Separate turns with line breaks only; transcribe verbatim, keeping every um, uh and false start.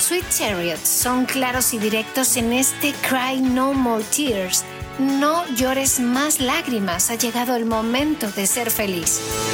Sweet Chariots son claros y directos en este Cry No More Tears. No llores más lágrimas, ha llegado el momento de ser feliz.